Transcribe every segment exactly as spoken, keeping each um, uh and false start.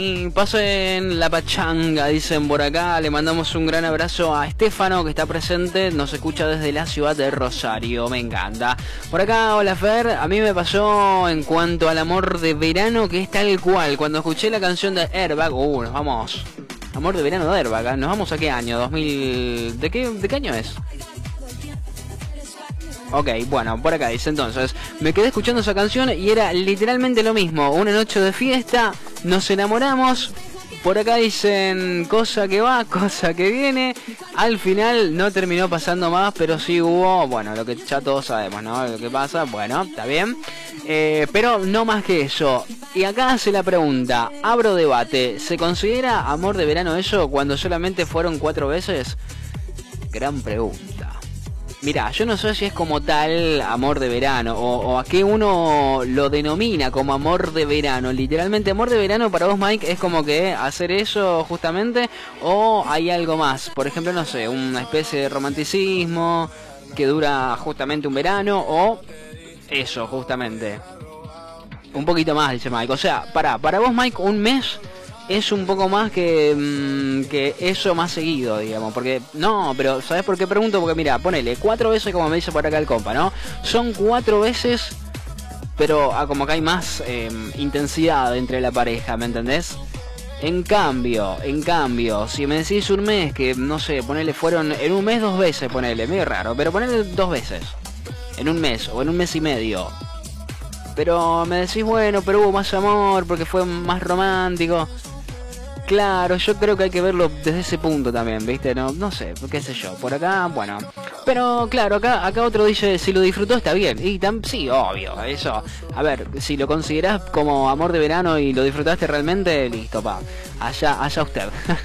Y pasen la pachanga, dicen por acá. Le mandamos un gran abrazo a Estefano, que está presente, nos escucha desde la ciudad de Rosario. Me encanta. Por acá, hola Fer, a mí me pasó en cuanto al amor de verano, que es tal cual. Cuando escuché la canción de Airbag, uh, nos vamos. Amor de verano de Airbag, ¿eh? ¿Nos vamos a qué año? ¿dos mil? ¿De qué, de qué año es? Ok, bueno, por acá dice entonces, me quedé escuchando esa canción y era literalmente lo mismo. Una noche de fiesta, nos enamoramos. Por acá dicen, cosa que va, cosa que viene. Al final no terminó pasando más, pero sí hubo, bueno, lo que ya todos sabemos, ¿no? Lo que pasa, bueno, está bien. Eh, pero no más que eso. Y acá hace la pregunta, abro debate, ¿se considera amor de verano eso cuando solamente fueron cuatro veces? Gran pregunta. Mirá, yo no sé si es como tal amor de verano o, o a qué uno lo denomina como amor de verano. Literalmente amor de verano para vos, Mike, es como que hacer eso justamente, o hay algo más. Por ejemplo, no sé, una especie de romanticismo que dura justamente un verano, o eso justamente. Un poquito más, dice Mike. O sea, para, para vos, Mike, un mes es un poco más que, mmm, que eso más seguido, digamos. Porque, no, pero ¿sabes por qué pregunto? Porque mira, ponele, cuatro veces como me dice por acá el compa, ¿no? Son cuatro veces, pero ah, como que hay más eh, intensidad entre la pareja, ¿me entendés? En cambio, en cambio, si me decís un mes, que no sé, ponele, fueron en un mes dos veces, ponele, medio raro, pero ponele dos veces. En un mes, o en un mes y medio. Pero me decís, bueno, pero hubo más amor, porque fue más romántico. Claro, yo creo que hay que verlo desde ese punto también, ¿viste? No, no sé, qué sé yo, por acá, bueno. Pero claro, acá acá otro dice, si lo disfrutó está bien. Y tam, sí, obvio, eso. A ver, si lo considerás como amor de verano y lo disfrutaste realmente, listo, pa. Allá, allá usted.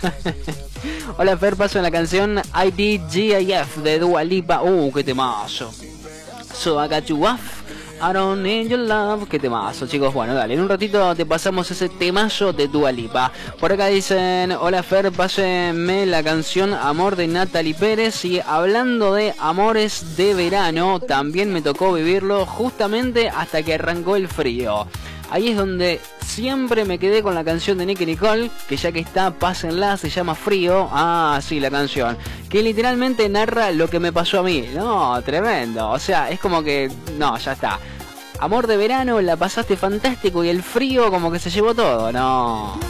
Hola Fer, paso en la canción I D G I F de Dua Lipa. Uh, qué temazo. So I got you off. I don't need your love. Qué temazo, chicos. Bueno, dale, en un ratito te pasamos ese temazo de Dua Lipa. Por acá dicen, hola Fer, pásenme la canción Amor de Natalie Pérez. Y hablando de amores de verano, también me tocó vivirlo justamente hasta que arrancó el frío. Ahí es donde siempre me quedé con la canción de Nicki Nicole, que ya que está, pásenla, se llama Frío. Ah, sí, la canción, que literalmente narra lo que me pasó a mí. No, tremendo. O sea, es como que, no, ya está. Amor de verano, la pasaste fantástico y el frío como que se llevó todo. No.